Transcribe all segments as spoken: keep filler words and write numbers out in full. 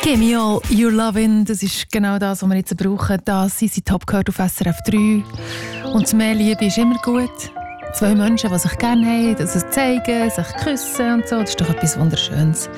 Give me all your lovin', das ist genau das, was wir jetzt brauchen. Das sind sie Top gehört auf S R F drei. Und mehr Liebe ist immer gut. Zwei Menschen, die sich gerne haben, die sich zeigen, sich küssen und so, das ist doch etwas Wunderschönes.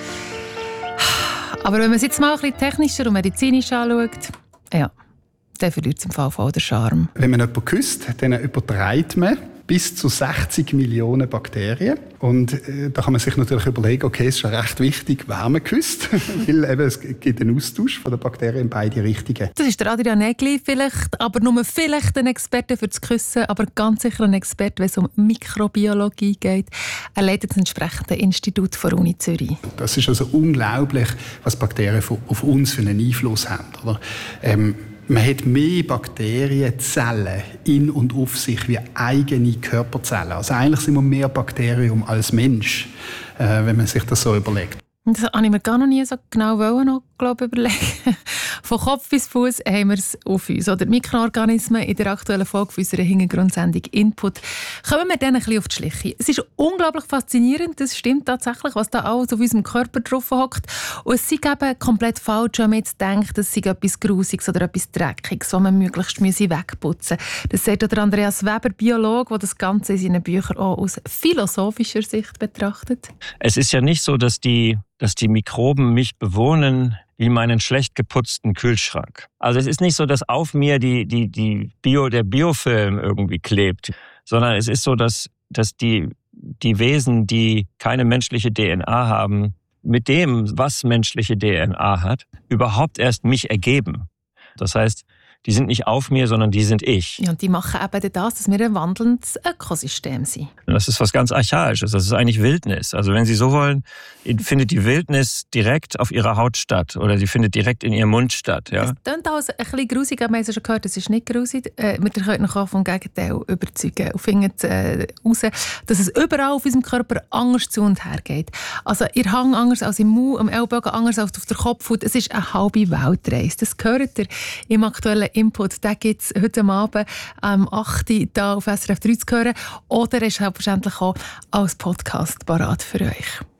Aber wenn man es jetzt mal ein bisschen technischer und medizinisch anschaut, ja, dann verliert es im Fall voll den Charme. Wenn man jemanden küsst, dann überträgt man bis zu sechzig Millionen Bakterien. Und äh, da kann man sich natürlich überlegen, okay, es ist ja recht wichtig, wer man küsst, weil eben, es gibt einen Austausch von den Bakterien in beide Richtungen. Das ist der Adrian Egli vielleicht, aber nur vielleicht ein Experte für das Küssen, aber ganz sicher ein Experte, wenn es um Mikrobiologie geht. Er leitet das entsprechende Institut der Uni Zürich. Das ist also unglaublich, was Bakterien auf uns für einen Einfluss haben. Oder? Ähm, Man hat mehr Bakterienzellen in und auf sich wie eigene Körperzellen. Also eigentlich sind wir mehr Bakterium als Mensch, äh, wenn man sich das so überlegt. Das habe ich mir gar noch nie so genau wollen, noch, glaube ich, überlegen. Von Kopf bis Fuß haben wir es auf uns. Oder Mikroorganismen in der aktuellen Folge unserer Hintergrundsendung Input. Kommen wir dann ein bisschen auf die Schliche. Es ist unglaublich faszinierend, das stimmt tatsächlich, was da alles auf unserem Körper drauf hockt. Und es ist eben komplett falsch, wenn man jetzt denkt, es sei etwas Grusiges oder etwas Dreckiges, das man möglichst wegputzen müsse. Das sagt der Andreas Weber, Biologe, der das Ganze in seinen Büchern auch aus philosophischer Sicht betrachtet. Es ist ja nicht so, dass die dass die Mikroben mich bewohnen wie meinen schlecht geputzten Kühlschrank. Also es ist nicht so, dass auf mir die, die, die Bio, der Biofilm irgendwie klebt, sondern es ist so, dass, dass die, die Wesen, die keine menschliche D N A haben, mit dem, was menschliche D N A hat, überhaupt erst mich ergeben. Das heißt, die sind nicht auf mir, sondern die sind ich. Ja, und die machen eben das, dass wir ein wandelndes Ökosystem sind. Das ist was ganz Archaisches. Das ist eigentlich Wildnis. Also wenn Sie so wollen, findet die Wildnis direkt auf Ihrer Haut statt oder sie findet direkt in Ihrem Mund statt. Ja? Es klingt also ein bisschen grusig, aber wir haben schon gehört, es ist nicht grusig. Äh, wir können noch vom Gegenteil überzeugen und finden äh, heraus, dass es überall auf unserem Körper anders zu und her geht. Also Ihr Hang anders als im Mund, am Ellbogen anders als auf der Kopfhaut. Es ist eine halbe Weltreise. Das gehört ihr im aktuellen Input. Den gibt es heute Abend am acht Uhr hier auf S R F drei zu hören. Oder ist selbstverständlich auch als Podcast parat für euch.